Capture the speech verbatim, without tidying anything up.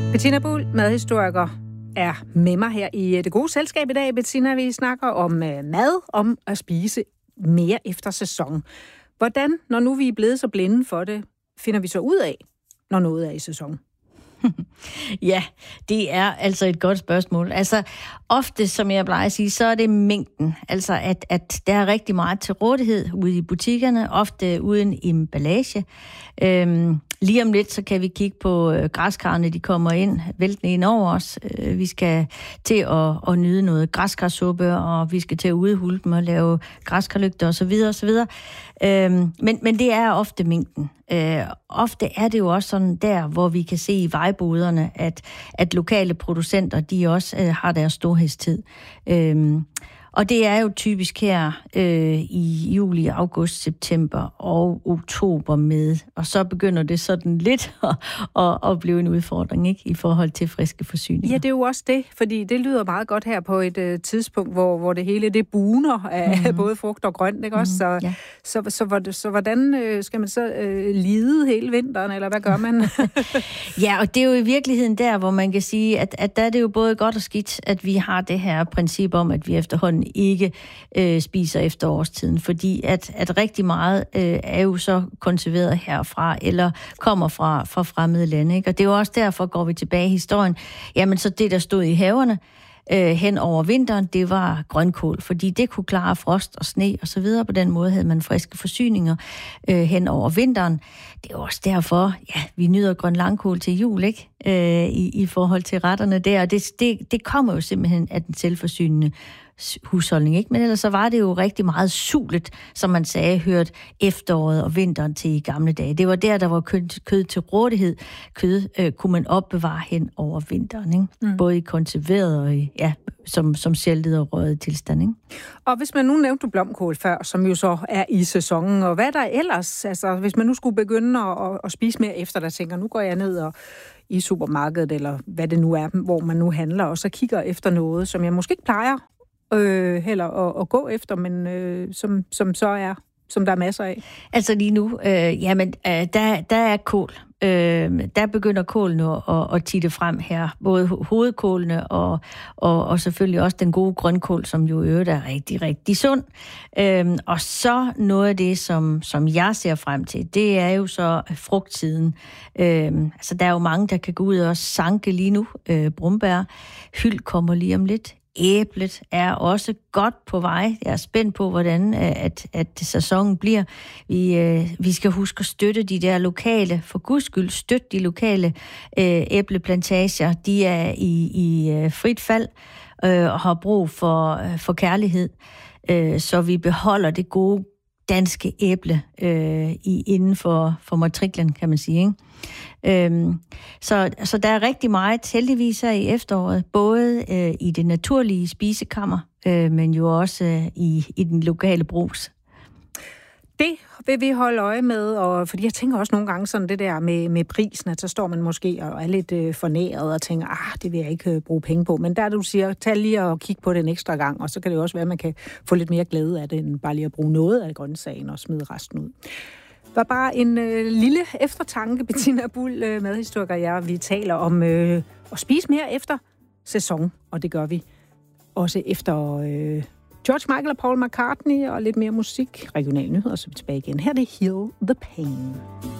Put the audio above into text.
Bettina Buhl, madhistoriker, er med mig her i Det Gode Selskab i dag. Bettina, vi snakker om mad, om at spise mere efter sæson. Hvordan, når nu vi er blevet så blinde for det, finder vi så ud af, når noget er i sæson? Ja, det er altså et godt spørgsmål. Altså, ofte, som jeg plejer at sige, så er det mængden. Altså, at, at der er rigtig meget til rådighed ude i butikkerne, ofte uden emballage. Øhm, lige om lidt, så kan vi kigge på øh, græskarne, de kommer ind, væltende ind over os. Øh, vi skal til at, at nyde noget græskarsuppe, og vi skal til at udhulde dem og lave græskarlygter osv. osv. Øhm, men, men det er ofte mængden. Øh, ofte er det jo også sådan der, hvor vi kan se i vejboderne, at, at lokale producenter, de også øh, har deres storhedstid. Øhm, og det er jo typisk her øh, i juli, august, september og oktober med. Og så begynder det sådan lidt at, at, at blive en udfordring, ikke, i forhold til friske forsyninger. Ja, det er jo også det, fordi det lyder meget godt her på et uh, tidspunkt, hvor, hvor det hele det buner af mm-hmm. både frugt og grønt, ikke også? Så, ja. så, så, så, så hvordan øh, skal man så øh, lide hele vinteren, eller hvad gør man? Ja, og det er jo i virkeligheden der, hvor man kan sige, at, at der er det jo både godt og skidt, at vi har det her princip om, at vi efterhånden ikke øh, spiser efter årstiden, fordi at, at rigtig meget øh, er jo så konserveret herfra, eller kommer fra, fra fremmede lande, ikke? Og det er jo også derfor, går vi tilbage i historien, jamen så det, der stod i haverne øh, hen over vinteren, det var grønkål, fordi det kunne klare frost og sne og så videre. På den måde havde man friske forsyninger øh, hen over vinteren. Det er også derfor, ja, vi nyder grøn langkål til jul, ikke? Øh, i, i forhold til retterne der, og det, det, det kommer jo simpelthen af den selvforsynende husholdning, ikke? Men ellers så var det jo rigtig meget sulet, som man sagde, hørt efteråret og vinteren til i gamle dage. Det var der, der var kød, kød til rådighed. Kød øh, kunne man opbevare hen over vinteren, ikke? Mm. Både i konserveret og i, ja, som, som sæltet og røget tilstand, ikke? Og hvis man nu nævnte blomkål før, som jo så er i sæsonen, og hvad der ellers, altså hvis man nu skulle begynde at, at spise mere efter, der tænker, nu går jeg ned og i supermarkedet, eller hvad det nu er, hvor man nu handler, og så kigger efter noget, som jeg måske ikke plejer Øh, heller at, at gå efter, men øh, som, som så er, som der er masser af. Altså lige nu, øh, jamen, øh, der, der er kål. Øh, der begynder kålen at, at, at titte frem her. Både hovedkålene og, og, og selvfølgelig også den gode grønkål, som jo i øvrigt er rigtig, rigtig sund. Øh, og så noget af det, som, som jeg ser frem til, det er jo så frugtsiden. Øh, altså der er jo mange, der kan gå ud og sanke lige nu. Øh, brumbær. Hyld kommer lige om lidt. Æblet er også godt på vej. Jeg er spændt på, hvordan at, at sæsonen bliver. Vi, øh, vi skal huske at støtte de der lokale, for guds skyld, støtte de lokale øh, æbleplantager. De er i, i øh, frit fald øh, og har brug for, øh, for kærlighed, øh, så vi beholder det gode danske æble øh, i, inden for, for matriklen, kan man sige, ikke? Øhm, så, så der er rigtig meget heldigvis her i efteråret, både øh, i det naturlige spisekammer, øh, men jo også øh, i, i den lokale brugs. Det vil vi holde øje med, og fordi jeg tænker også nogle gange sådan det der med, med prisen, at så står man måske og er lidt øh, fornæret og tænker, ah, det vil jeg ikke øh, bruge penge på. Men der du siger, tag lige og kig på det en ekstra gang, og så kan det jo også være, at man kan få lidt mere glæde af det, end bare lige at bruge noget af grøntsagen og smide resten ud. Det var bare en øh, lille eftertanke, Bettina Buhl, øh, madhistoriker. Ja, vi taler om øh, at spise mere efter sæson, og det gør vi også efter øh, George Michael og Paul McCartney og lidt mere musik. Regionale nyheder, så er vi tilbage igen. Her er det Heal the Pain.